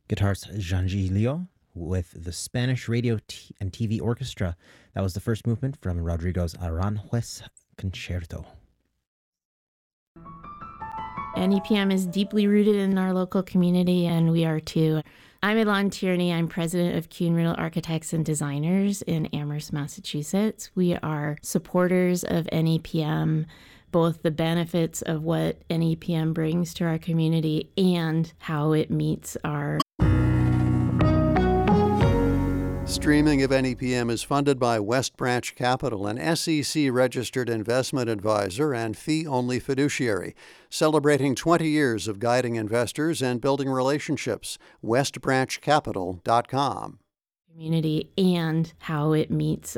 Guitars Jean Gilio with the Spanish Radio and TV Orchestra. That was the first movement from Rodrigo's Aranjuez Concerto. NEPM is deeply rooted in our local community, and we are too. I'm Ilan Tierney. I'm president of Kuhn Riddle Architects and Designers in Amherst, Massachusetts. We are supporters of NEPM, both the benefits of what NEPM brings to our community and how it meets our. Streaming of NEPM is funded by West Branch Capital, an SEC-registered investment advisor and fee-only fiduciary, celebrating 20 years of guiding investors and building relationships. westbranchcapital.com. Community and how it meets